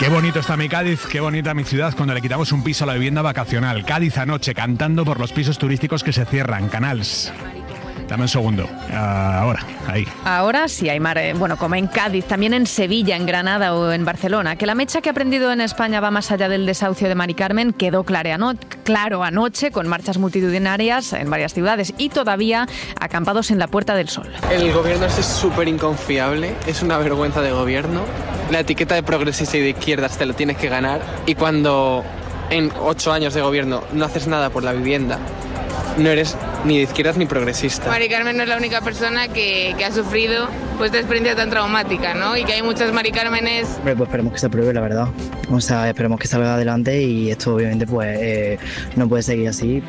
Qué bonito está mi Cádiz, qué bonita mi ciudad cuando le quitamos un piso a la vivienda vacacional. Cádiz anoche cantando por los pisos turísticos que se cierran. Canals. Dame un segundo. Ahora, ahí. Ahora sí, Aimar. Bueno, como en Cádiz, también en Sevilla, en Granada o en Barcelona. Que la mecha que ha prendido en España va más allá del desahucio de Mari Carmen quedó claro anoche con marchas multitudinarias en varias ciudades y todavía acampados en la Puerta del Sol. El gobierno es súper inconfiable, es una vergüenza de gobierno. La etiqueta de progresista y de izquierdas te lo tienes que ganar y cuando en 8 años de gobierno no haces nada por la vivienda, no eres ni de izquierdas ni progresista. Mari Carmen no es la única persona que ha sufrido pues esta experiencia tan traumática, ¿no? Y que hay muchas Mari Cármenes. Pues esperemos que se apruebe, la verdad. O sea, esperemos que salga adelante y esto obviamente pues no puede seguir así.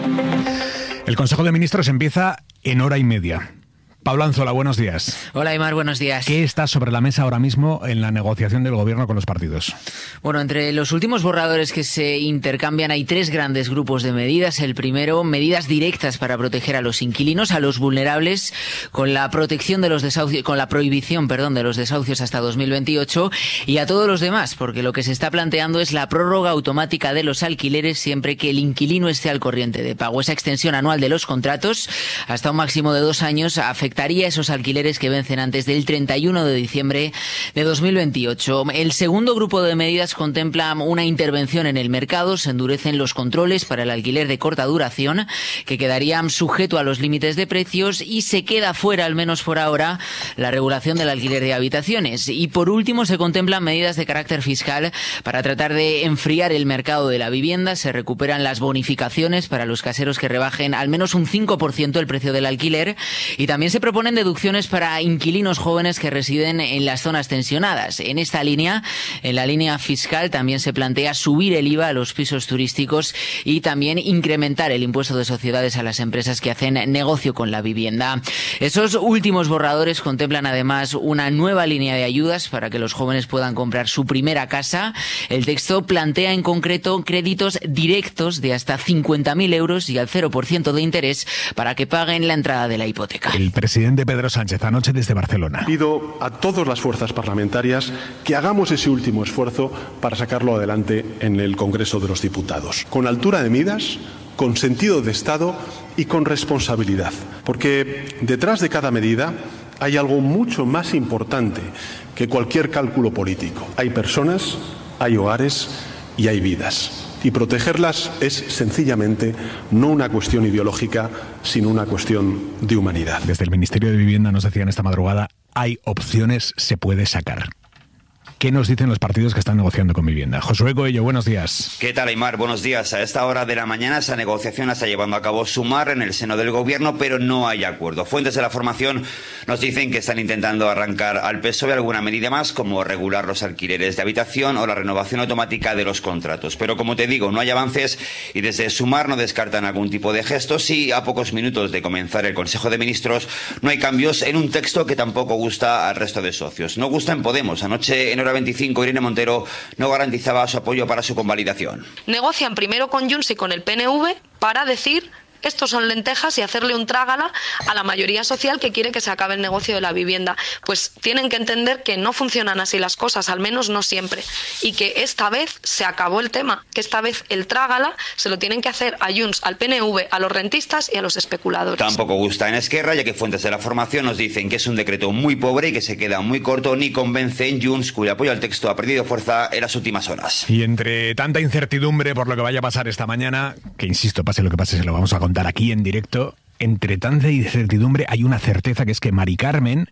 El Consejo de Ministros empieza en hora y media. Pablo Anzola, buenos días. Hola, Aimar, buenos días. ¿Qué está sobre la mesa ahora mismo en la negociación del gobierno con los partidos? Bueno, entre los últimos borradores que se intercambian hay 3 grandes grupos de medidas. El primero, medidas directas para proteger a los inquilinos, a los vulnerables, con la protección de los desahucios, con la prohibición, de los desahucios hasta 2028, y a todos los demás, porque lo que se está planteando es la prórroga automática de los alquileres siempre que el inquilino esté al corriente de pago. Esa extensión anual de los contratos hasta un máximo de 2 años afectaría esos alquileres que vencen antes del 31 de diciembre de 2028. El segundo grupo de medidas contempla una intervención en el mercado. Se endurecen los controles para el alquiler de corta duración, que quedaría sujeto a los límites de precios, y se queda fuera, al menos por ahora, la regulación del alquiler de habitaciones. Y por último, se contemplan medidas de carácter fiscal para tratar de enfriar el mercado de la vivienda. Se recuperan las bonificaciones para los caseros que rebajen al menos un 5% el precio del alquiler, y también se proponen deducciones para inquilinos jóvenes que residen en las zonas tensionadas. En esta línea, en la línea fiscal, también se plantea subir el IVA a los pisos turísticos y también incrementar el impuesto de sociedades a las empresas que hacen negocio con la vivienda. Esos últimos borradores contemplan además una nueva línea de ayudas para que los jóvenes puedan comprar su primera casa. El texto plantea en concreto créditos directos de hasta 50.000 euros y al 0% de interés para que paguen la entrada de la hipoteca. El presidente Pedro Sánchez anoche desde Barcelona. Pido a todas las fuerzas parlamentarias que hagamos ese último esfuerzo para sacarlo adelante en el Congreso de los Diputados, con altura de miras, con sentido de Estado y con responsabilidad, porque detrás de cada medida hay algo mucho más importante que cualquier cálculo político. Hay personas, hay hogares y hay vidas. Y protegerlas es sencillamente no una cuestión ideológica, sino una cuestión de humanidad. Desde el Ministerio de Vivienda nos decían esta madrugada, hay opciones, se puede sacar. ¿Qué nos dicen los partidos que están negociando con Vivienda? Josué Coello, buenos días. ¿Qué tal, Aimar? Buenos días. A esta hora de la mañana esa negociación la está llevando a cabo Sumar en el seno del gobierno, pero no hay acuerdo. Fuentes de la formación nos dicen que están intentando arrancar al PSOE alguna medida más, como regular los alquileres de habitación o la renovación automática de los contratos. Pero como te digo, no hay avances y desde Sumar no descartan algún tipo de gestos y a pocos minutos de comenzar el Consejo de Ministros no hay cambios en un texto que tampoco gusta al resto de socios. No gusta en Podemos. Anoche en hora 25, Irene Montero no garantizaba su apoyo para su convalidación. Negocian primero con Junts y con el PNV para decir estos son lentejas y hacerle un trágala a la mayoría social que quiere que se acabe el negocio de la vivienda. Pues tienen que entender que no funcionan así las cosas, al menos no siempre, y que esta vez se acabó el tema, que esta vez el trágala se lo tienen que hacer a Junts, al PNV, a los rentistas y a los especuladores. Tampoco gusta en Esquerra, ya que fuentes de la formación nos dicen que es un decreto muy pobre y que se queda muy corto, ni convence en Junts, cuyo apoyo al texto ha perdido fuerza en las últimas horas. Y entre tanta incertidumbre por lo que vaya a pasar esta mañana, que insisto, pase lo que pase, se lo vamos a contar aquí en directo, entre tanta incertidumbre hay una certeza, que es que Mari Carmen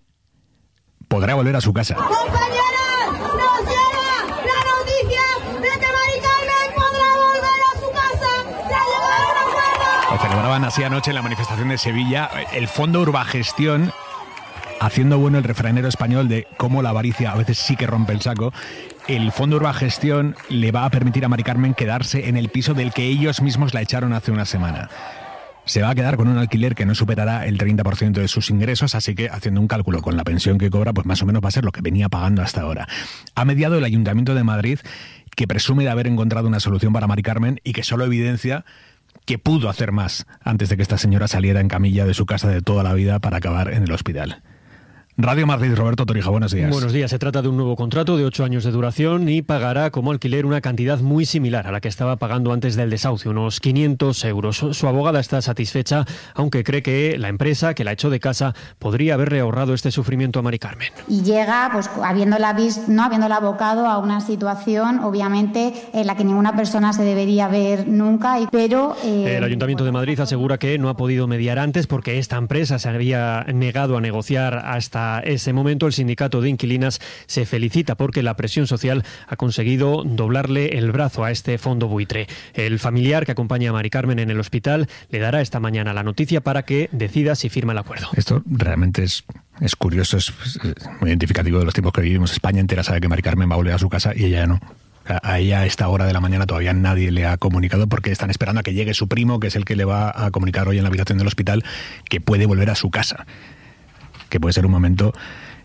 podrá volver a su casa. ¡Compañeros! ¡Nos llega la noticia de que Mari Carmen podrá volver a su casa! ¡Ya llegaron a acuerdo! Lo celebraban así anoche en la manifestación de Sevilla. El Fondo Urbagestión, haciendo bueno el refranero español de cómo la avaricia a veces sí que rompe el saco. El Fondo Urbagestión le va a permitir a Mari Carmen quedarse en el piso del que ellos mismos la echaron hace una semana. Se va a quedar con un alquiler que no superará el 30% de sus ingresos, así que haciendo un cálculo con la pensión que cobra, pues más o menos va a ser lo que venía pagando hasta ahora. Ha mediado el Ayuntamiento de Madrid, que presume de haber encontrado una solución para Mari Carmen y que solo evidencia que pudo hacer más antes de que esta señora saliera en camilla de su casa de toda la vida para acabar en el hospital. Radio Madrid, Roberto Torija, buenos días. Buenos días. Se trata de un nuevo contrato de 8 años de duración y pagará como alquiler una cantidad muy similar a la que estaba pagando antes del desahucio, unos 500 euros. Su abogada está satisfecha, aunque cree que la empresa que la echó de casa podría haberle ahorrado este sufrimiento a Mari Carmen. Y llega, pues habiéndola abocado a una situación, obviamente, en la que ninguna persona se debería ver nunca. Pero el Ayuntamiento de Madrid asegura que no ha podido mediar antes porque esta empresa se había negado a negociar hasta ese momento. El sindicato de inquilinas se felicita porque la presión social ha conseguido doblarle el brazo a este fondo buitre. El familiar que acompaña a Mari Carmen en el hospital le dará esta mañana la noticia para que decida si firma el acuerdo. Esto realmente es curioso, es muy identificativo de los tiempos que vivimos. España entera sabe que Mari Carmen va a volver a su casa y ella no. A ella a esta hora de la mañana todavía nadie le ha comunicado porque están esperando a que llegue su primo, que es el que le va a comunicar hoy en la habitación del hospital que puede volver a su casa. Que puede ser un momento,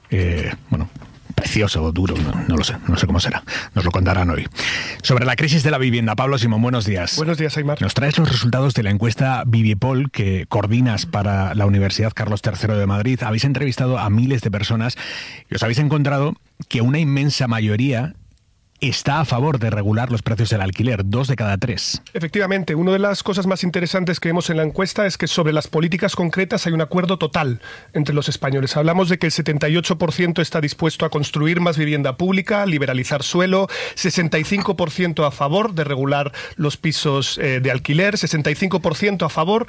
precioso o duro, no lo sé, no sé cómo será. Nos lo contarán hoy. Sobre la crisis de la vivienda, Pablo Simón, buenos días. Buenos días, Aymar. Nos traes los resultados de la encuesta Vivipol que coordinas para la Universidad Carlos III de Madrid. Habéis entrevistado a miles de personas y os habéis encontrado que una inmensa mayoría está a favor de regular los precios del alquiler, 2 de cada 3. Efectivamente, una de las cosas más interesantes que vemos en la encuesta es que sobre las políticas concretas hay un acuerdo total entre los españoles. Hablamos de que el 78% está dispuesto a construir más vivienda pública, liberalizar suelo, 65% a favor de regular los pisos de alquiler, 65% a favor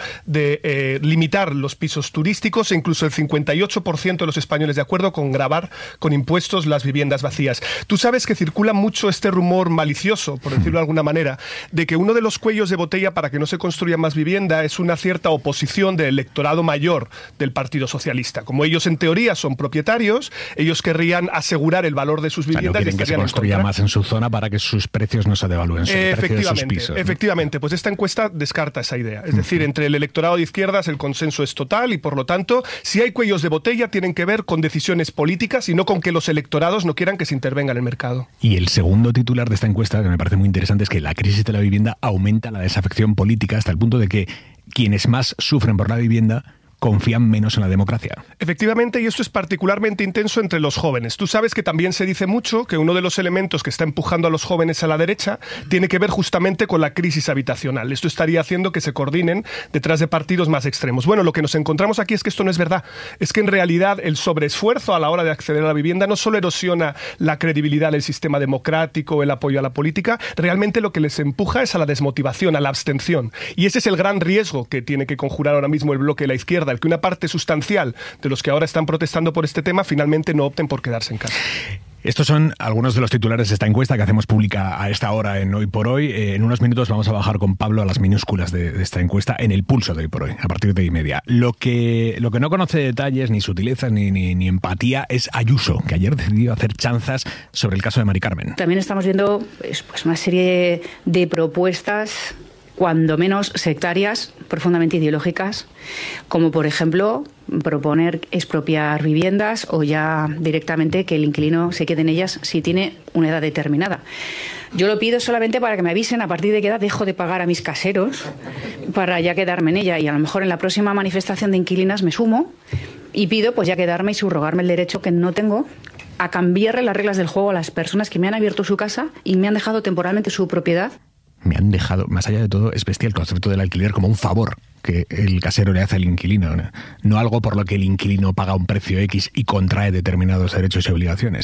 de limitar los pisos turísticos e incluso el 58% de los españoles de acuerdo con gravar con impuestos las viviendas vacías. Tú sabes que circula mucho este rumor malicioso, por decirlo de alguna manera, de que uno de los cuellos de botella para que no se construya más vivienda es una cierta oposición del electorado mayor del Partido Socialista. Como ellos en teoría son propietarios, ellos querrían asegurar el valor de sus viviendas. No quieren que se construya más en su zona para que sus precios no se devalúen, el precio de sus pisos, ¿no? Efectivamente, pues esta encuesta descarta esa idea. Es decir, entre el electorado de izquierdas el consenso es total y por lo tanto, si hay cuellos de botella tienen que ver con decisiones políticas y no con que los electorados no quieran que se intervenga en el mercado. Y el segundo titular de esta encuesta, que me parece muy interesante, es que la crisis de la vivienda aumenta la desafección política hasta el punto de que quienes más sufren por la vivienda confían menos en la democracia. Efectivamente, y esto es particularmente intenso entre los jóvenes. Tú sabes que también se dice mucho que uno de los elementos que está empujando a los jóvenes a la derecha tiene que ver justamente con la crisis habitacional. Esto estaría haciendo que se coordinen detrás de partidos más extremos. Bueno, lo que nos encontramos aquí es que esto no es verdad. Es que en realidad el sobreesfuerzo a la hora de acceder a la vivienda no solo erosiona la credibilidad del sistema democrático, el apoyo a la política, realmente lo que les empuja es a la desmotivación, a la abstención. Y ese es el gran riesgo que tiene que conjurar ahora mismo el bloque de la izquierda, el que una parte sustancial de los que ahora están protestando por este tema finalmente no opten por quedarse en casa. Estos son algunos de los titulares de esta encuesta que hacemos pública a esta hora en Hoy por Hoy. En unos minutos vamos a bajar con Pablo a las minúsculas de esta encuesta en el pulso de Hoy por Hoy, a partir de 1:30. Lo que no conoce detalles, ni sutilezas, ni empatía es Ayuso, que ayer decidió hacer chanzas sobre el caso de Mari Carmen. También estamos viendo pues una serie de propuestas cuando menos sectarias, profundamente ideológicas, como por ejemplo proponer expropiar viviendas o ya directamente que el inquilino se quede en ellas si tiene una edad determinada. Yo lo pido solamente para que me avisen a partir de qué edad dejo de pagar a mis caseros para ya quedarme en ella, y a lo mejor en la próxima manifestación de inquilinas me sumo y pido pues ya quedarme y subrogarme el derecho que no tengo a cambiarle las reglas del juego a las personas que me han abierto su casa y me han dejado temporalmente su propiedad. Me han dejado, más allá de todo, es bestial el concepto del alquiler como un favor que el casero le hace al inquilino, no algo por lo que el inquilino paga un precio X y contrae determinados derechos y obligaciones.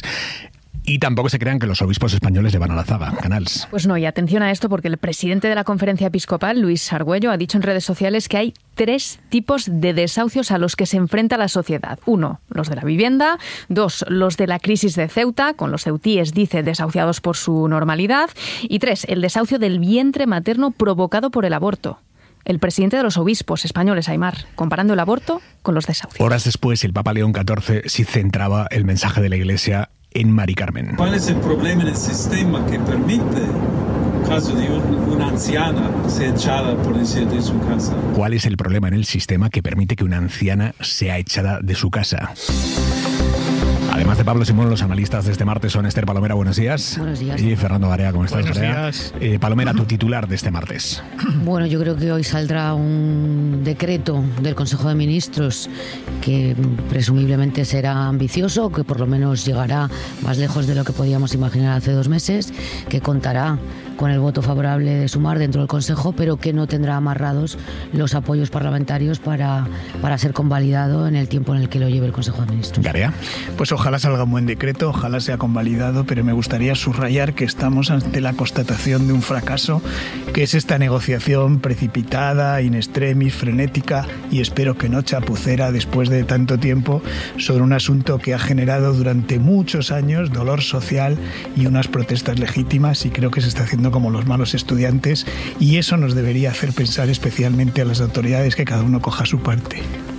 Y tampoco se crean que los obispos españoles le van a la zaga, Canals. Pues no, y atención a esto porque el presidente de la Conferencia Episcopal, Luis Argüello, ha dicho en redes sociales que hay 3 tipos de desahucios a los que se enfrenta la sociedad. 1, los de la vivienda. 2, los de la crisis de Ceuta, con los ceutíes, dice, desahuciados por su normalidad. Y 3, el desahucio del vientre materno provocado por el aborto. El presidente de los obispos españoles, Aymar, comparando el aborto con los desahucios. Horas después, el Papa León XIV sí centraba el mensaje de la Iglesia en Mari Carmen. ¿Cuál es el problema en el sistema que permite, en caso de una anciana, ser echada, por decir, de su casa? ¿Cuál es el problema en el sistema que permite que una anciana sea echada de su casa? Además de Pablo Simón, los analistas de este martes son Esther Palomera, buenos días. Buenos días. Y Fernando Garea, ¿cómo estás? Buenos Garea? días. Palomera, tu titular de este martes. Bueno, yo creo que hoy saldrá un decreto del Consejo de Ministros que presumiblemente será ambicioso, que por lo menos llegará más lejos de lo que podíamos imaginar hace 2 meses, que contará con el voto favorable de Sumar dentro del Consejo, pero que no tendrá amarrados los apoyos parlamentarios para ser convalidado en el tiempo en el que lo lleve el Consejo de Ministros. ¿Garea? Pues ojalá salga un buen decreto, ojalá sea convalidado, pero me gustaría subrayar que estamos ante la constatación de un fracaso, que es esta negociación precipitada, in extremis, frenética y espero que no chapucera después de tanto tiempo sobre un asunto que ha generado durante muchos años dolor social y unas protestas legítimas, y creo que se está haciendo como los malos estudiantes, y eso nos debería hacer pensar especialmente a las autoridades que cada uno coja su parte.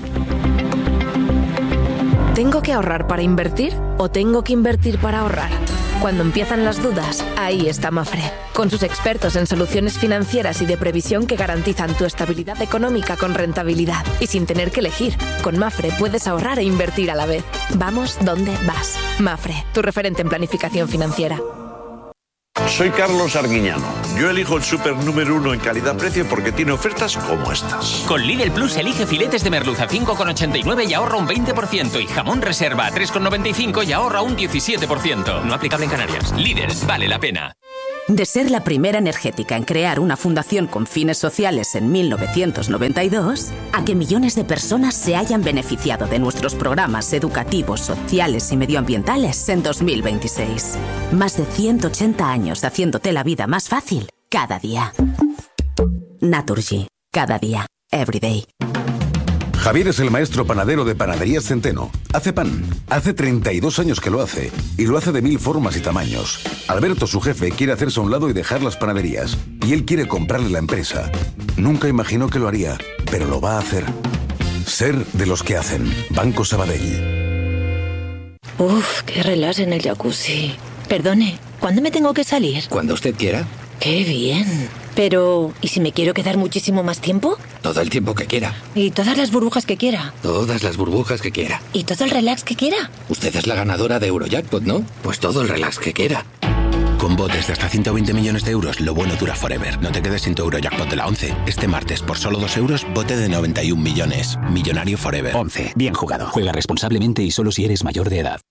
¿Tengo que ahorrar para invertir o tengo que invertir para ahorrar? Cuando empiezan las dudas, ahí está Mafre, con sus expertos en soluciones financieras y de previsión que garantizan tu estabilidad económica con rentabilidad y sin tener que elegir. Con Mafre puedes ahorrar e invertir a la vez. Vamos donde vas. Mafre, tu referente en planificación financiera. Soy Carlos Arguiñano. Yo elijo el súper número 1 en calidad-precio porque tiene ofertas como estas. Con Lidl Plus elige filetes de merluza a 5,89 y ahorra un 20%. Y jamón reserva a 3,95 y ahorra un 17%. No aplicable en Canarias. Lidl, vale la pena. De ser la primera energética en crear una fundación con fines sociales en 1992, a que millones de personas se hayan beneficiado de nuestros programas educativos, sociales y medioambientales en 2026. Más de 180 años haciéndote la vida más fácil cada día. Naturgy. Cada día. Every day. Javier es el maestro panadero de Panaderías Centeno. Hace pan. Hace 32 años que lo hace. Y lo hace de 1000 formas y tamaños. Alberto, su jefe, quiere hacerse a un lado y dejar las panaderías. Y él quiere comprarle la empresa. Nunca imaginó que lo haría, pero lo va a hacer. Ser de los que hacen. Banco Sabadell. Uf, qué relax en el jacuzzi. Perdone, ¿cuándo me tengo que salir? Cuando usted quiera. ¡Qué bien! Pero, ¿y si me quiero quedar muchísimo más tiempo? Todo el tiempo que quiera. ¿Y todas las burbujas que quiera? Todas las burbujas que quiera. ¿Y todo el relax que quiera? Usted es la ganadora de Eurojackpot, ¿no? Pues todo el relax que quiera. Con botes de hasta 120 millones de euros, lo bueno dura forever. No te quedes sin tu Eurojackpot de la 11. Este martes, por solo 2 euros, bote de 91 millones. Millonario forever. 11. Bien jugado. Juega responsablemente y solo si eres mayor de edad.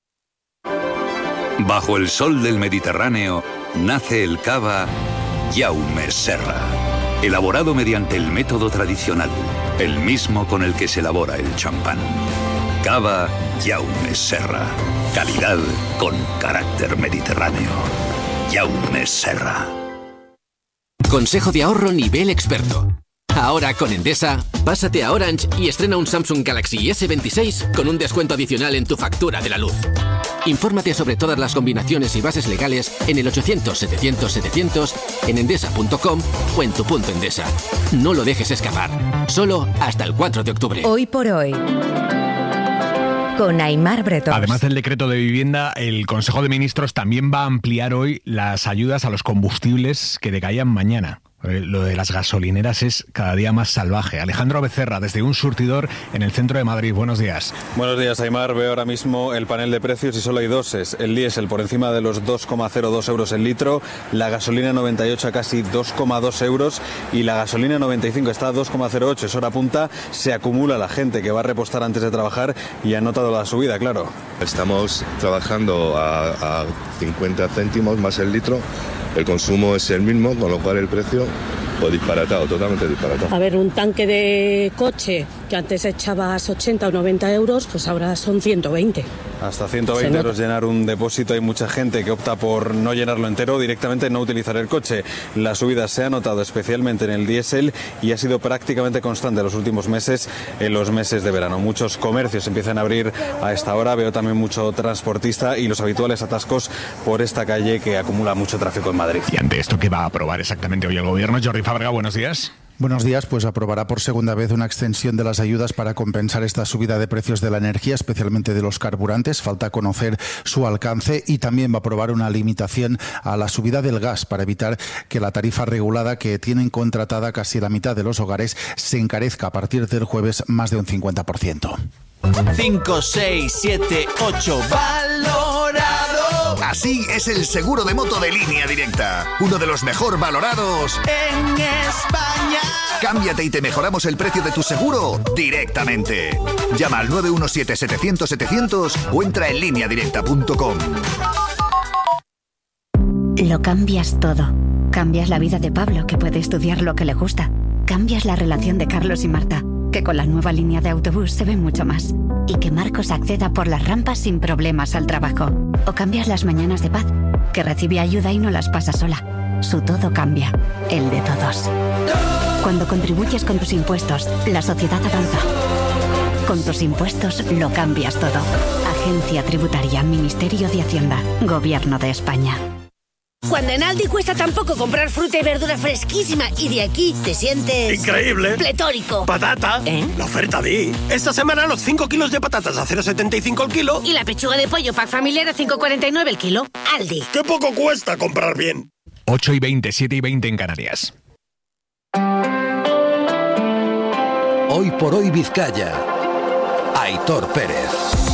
Bajo el sol del Mediterráneo, nace el cava Jaume Serra. Elaborado mediante el método tradicional, el mismo con el que se elabora el champán. Cava Jaume Serra. Calidad con carácter mediterráneo. Jaume Serra. Consejo de ahorro nivel experto. Ahora con Endesa, pásate a Orange y estrena un Samsung Galaxy S26 con un descuento adicional en tu factura de la luz. Infórmate sobre todas las combinaciones y bases legales en el 800-700-700, en endesa.com o en tu punto Endesa. No lo dejes escapar. Solo hasta el 4 de octubre. Hoy por hoy. Con Aimar Bretón. Además del decreto de vivienda, el Consejo de Ministros también va a ampliar hoy las ayudas a los combustibles que decaían mañana. Lo de las gasolineras es cada día más salvaje. Alejandro Becerra, desde un surtidor en el centro de Madrid. Buenos días. Buenos días, Aimar. Veo ahora mismo el panel de precios y solo hay doses. El diésel por encima de los 2,02 euros el litro, la gasolina 98 a casi 2,2 euros y la gasolina 95 está a 2,08. Es hora punta. Se acumula la gente que va a repostar antes de trabajar y ha notado la subida, claro. Estamos trabajando a 50 céntimos más el litro. El consumo es el mismo, con lo cual el precio pues disparatado, totalmente disparatado. A ver, un tanque de coche que antes echabas 80 o 90 euros, pues ahora son 120. Hasta 120 euros llenar un depósito. Hay mucha gente que opta por no llenarlo entero, directamente no utilizar el coche. La subida se ha notado especialmente en el diésel y ha sido prácticamente constante en los últimos meses, en los meses de verano. Muchos comercios empiezan a abrir a esta hora. Veo también mucho transportista y los habituales atascos por esta calle que acumula mucho tráfico en Madrid. Y ante esto, ¿qué va a aprobar exactamente hoy el gobierno? Jordi Fábrega, buenos días. Buenos días, pues aprobará por segunda vez una extensión de las ayudas para compensar esta subida de precios de la energía, especialmente de los carburantes. Falta conocer su alcance, y también va a aprobar una limitación a la subida del gas para evitar que la tarifa regulada que tienen contratada casi la mitad de los hogares se encarezca a partir del jueves más de un 50%. 5, 6, 7, 8, valorado. Así es el seguro de moto de Línea Directa, uno de los mejor valorados en España. Cámbiate y te mejoramos el precio de tu seguro directamente. Llama al 917-700-700 o entra en lineadirecta.com. Lo cambias todo. Cambias la vida de Pablo, que puede estudiar lo que le gusta. Cambias la relación de Carlos y Marta, que con la nueva línea de autobús se ven mucho más. Y que Marcos acceda por las rampas sin problemas al trabajo. O cambias las mañanas de Paz, que recibe ayuda y no las pasa sola. Su todo cambia, el de todos. Cuando contribuyes con tus impuestos, la sociedad avanza. Con tus impuestos lo cambias todo. Agencia Tributaria, Ministerio de Hacienda, Gobierno de España. Cuando en Aldi cuesta tan poco comprar fruta y verdura fresquísima y de aquí te sientes... ¡increíble! ¡Pletórico! ¡Patata! La oferta di. Esta semana los 5 kilos de patatas a 0,75 el kilo. Y la pechuga de pollo pack familiar a 5,49 el kilo. Aldi. ¡Qué poco cuesta comprar bien! 8:20, 7:20 en Canarias. Hoy por hoy Vizcaya. Aitor Pérez.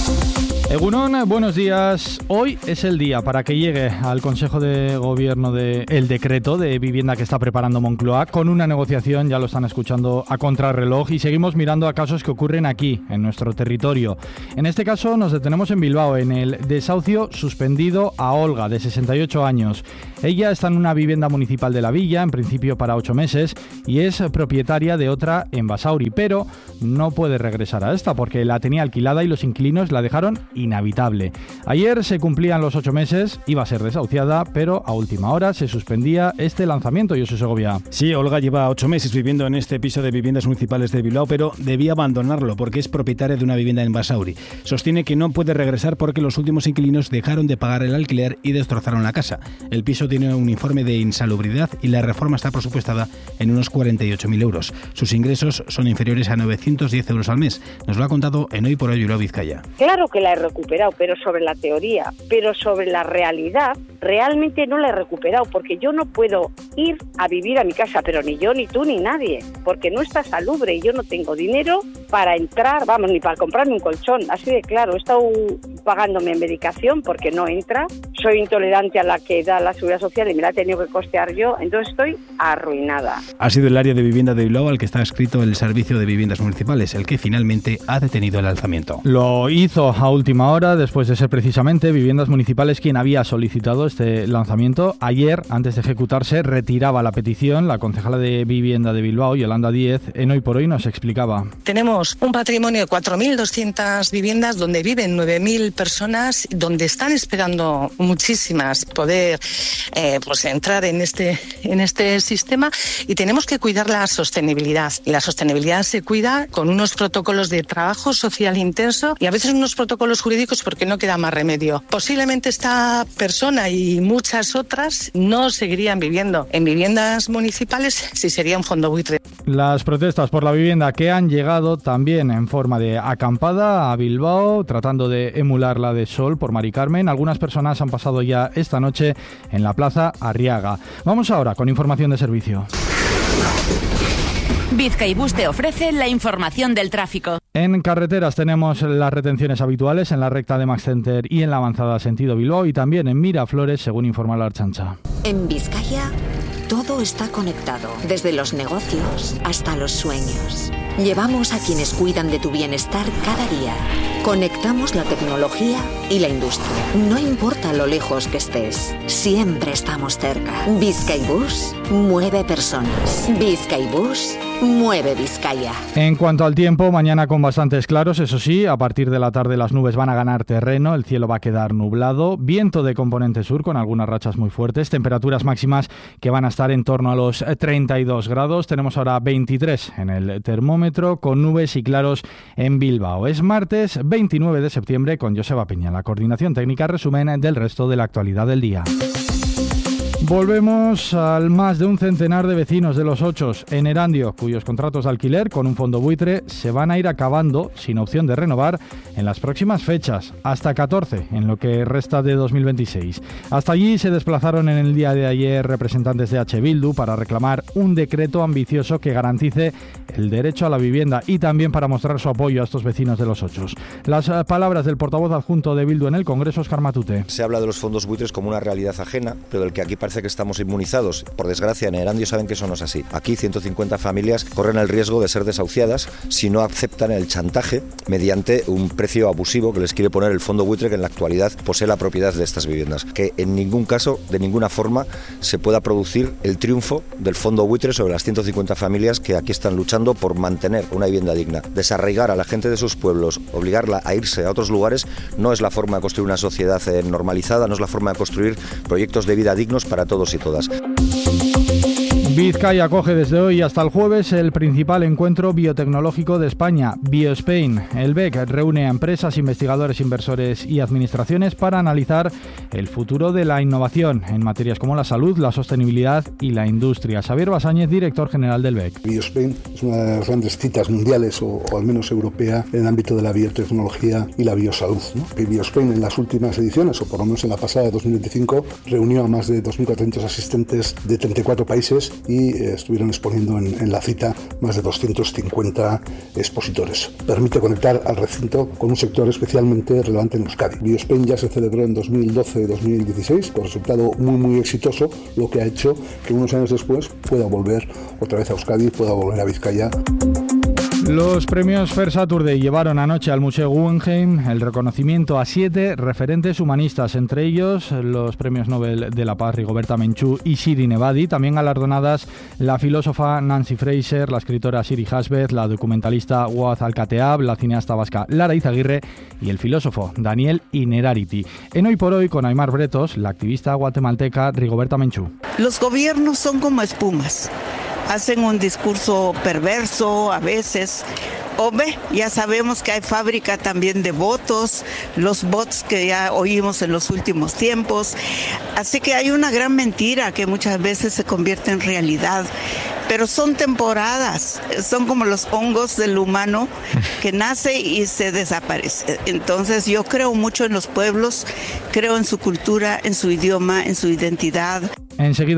Egunon, buenos días. Hoy es el día para que llegue al Consejo de Gobierno el decreto de vivienda que está preparando Moncloa, con una negociación, ya lo están escuchando, a contrarreloj, y seguimos mirando a casos que ocurren aquí, en nuestro territorio. En este caso nos detenemos en Bilbao, en el desahucio suspendido a Olga, de 68 años. Ella está en una vivienda municipal de la villa, en principio para 8 meses, y es propietaria de otra en Basauri, pero no puede regresar a esta porque la tenía alquilada y los inquilinos la dejaron inhabitable. Ayer se cumplían los 8 meses, iba a ser desahuciada, pero a última hora se suspendía este lanzamiento. Josu Segovia. Sí, Olga lleva 8 meses viviendo en este piso de viviendas municipales de Bilbao, pero debía abandonarlo porque es propietaria de una vivienda en Basauri. Sostiene que no puede regresar porque los últimos inquilinos dejaron de pagar el alquiler y destrozaron la casa. El piso tiene un informe de insalubridad y la reforma está presupuestada en unos 48.000 euros. Sus ingresos son inferiores a 910 euros al mes. Nos lo ha contado en Hoy por Hoy Bilbao Vizcaya. Claro que la he recuperado, pero sobre la teoría, pero sobre la realidad, realmente no la he recuperado, porque yo no puedo ir a vivir a mi casa, pero ni yo, ni tú, ni nadie, porque no está salubre y yo no tengo dinero para entrar, vamos, ni para comprarme un colchón, así de claro. He estado pagándome medicación porque no entra, soy intolerante a la que da la Seguridad Social y me la he tenido que costear yo, entonces estoy arruinada. Ha sido el área de vivienda de Bilbao al que está adscrito el Servicio de Viviendas Municipales, el que finalmente ha detenido el alzamiento. Lo hizo a última hora, después de ser precisamente Viviendas Municipales quien había solicitado este lanzamiento. Ayer, antes de ejecutarse, retiraba la petición. La concejala de Vivienda de Bilbao, Yolanda Díez, en Hoy por Hoy nos explicaba. Tenemos un patrimonio de 4.200 viviendas donde viven 9.000 personas, donde están esperando muchísimas poder pues entrar en este sistema, y tenemos que cuidar la sostenibilidad. Y la sostenibilidad se cuida con unos protocolos de trabajo social intenso y a veces unos protocolos jurídicos porque no queda más remedio. Posiblemente esta persona y muchas otras no seguirían viviendo en viviendas municipales si sería un fondo buitre. Las protestas por la vivienda que han llegado también en forma de acampada a Bilbao, tratando de emular la de Sol por Mari Carmen. Algunas personas han pasado ya esta noche en la Plaza Arriaga. Vamos ahora con información de servicio. Bizkaibus te ofrece la información del tráfico. En carreteras tenemos las retenciones habituales en la recta de Max Center y en la avanzada sentido Bilbao, y también en Miraflores, según informa la Ertzaintza. En Vizcaya todo está conectado, desde los negocios hasta los sueños. Llevamos a quienes cuidan de tu bienestar cada día. Conectamos la tecnología y la industria. No importa lo lejos que estés, siempre estamos cerca. Bizkaibus mueve personas. Bizkaibus mueve Vizcaya. En cuanto al tiempo, mañana con bastantes claros, eso sí, a partir de la tarde las nubes van a ganar terreno, el cielo va a quedar nublado, viento de componente sur con algunas rachas muy fuertes, temperaturas máximas que van a estar en torno a los 32 grados. Tenemos ahora 23 en el termómetro, con nubes y claros en Bilbao. Es martes 29 de septiembre con Joseba Peña, la coordinación técnica, resumen del resto de la actualidad del día. Volvemos al más de un centenar de vecinos de Los Ochos en Erandio, cuyos contratos de alquiler con un fondo buitre se van a ir acabando sin opción de renovar en las próximas fechas, hasta 14 en lo que resta de 2026. Hasta allí se desplazaron en el día de ayer representantes de H. Bildu para reclamar un decreto ambicioso que garantice el derecho a la vivienda y también para mostrar su apoyo a estos vecinos de Los Ochos. Las palabras del portavoz adjunto de Bildu en el Congreso, Óscar Matute. Se habla de los fondos buitres como una realidad ajena, pero del que aquí parece que estamos inmunizados. Por desgracia, en Erandio saben que eso no es así. Aquí 150 familias corren el riesgo de ser desahuciadas si no aceptan el chantaje mediante un precio abusivo que les quiere poner el fondo buitre, que en la actualidad posee la propiedad de estas viviendas. Que en ningún caso, de ninguna forma, se pueda producir el triunfo del fondo buitre sobre las 150 familias que aquí están luchando por mantener una vivienda digna. Desarraigar a la gente de sus pueblos, obligarla a irse a otros lugares, no es la forma de construir una sociedad normalizada, no es la forma de construir proyectos de vida dignos para todos y todas. Vizcaya acoge desde hoy hasta el jueves el principal encuentro biotecnológico de España, BioSpain. El BEC reúne a empresas, investigadores, inversores y administraciones para analizar el futuro de la innovación en materias como la salud, la sostenibilidad y la industria. Xavier Basáñez, director general del BEC. BioSpain es una de las grandes citas mundiales, o al menos europea, en el ámbito de la biotecnología y la biosalud, ¿no? BioSpain en las últimas ediciones, o por lo menos en la pasada de 2025, reunió a más de 2.400 asistentes de 34 países y estuvieron exponiendo en la cita más de 250 expositores. Permite conectar al recinto con un sector especialmente relevante en Euskadi. BioSpain ya se celebró en 2012-2016 con resultado muy exitoso, lo que ha hecho que unos años después pueda volver otra vez a Euskadi, pueda volver a Vizcaya. Los premios Fair Saturday llevaron anoche al Museo Guggenheim el reconocimiento a 7 referentes humanistas, entre ellos los premios Nobel de la Paz Rigoberta Menchú y Shirin Ebadi, también galardonadas la filósofa Nancy Fraser, la escritora Siri Hashbeth, la documentalista Waz Al-Kateab, la cineasta vasca Lara Izaguirre y el filósofo Daniel Innerarity. En Hoy por Hoy, con Aymar Bretos, la activista guatemalteca Rigoberta Menchú. Los gobiernos son como espumas. Hacen un discurso perverso a veces. Ya sabemos que hay fábrica también de votos, los bots que ya oímos en los últimos tiempos. Así que hay una gran mentira que muchas veces se convierte en realidad. Pero son temporadas, son como los hongos del humano que nace y se desaparece. Entonces yo creo mucho en los pueblos, creo en su cultura, en su idioma, en su identidad. Enseguida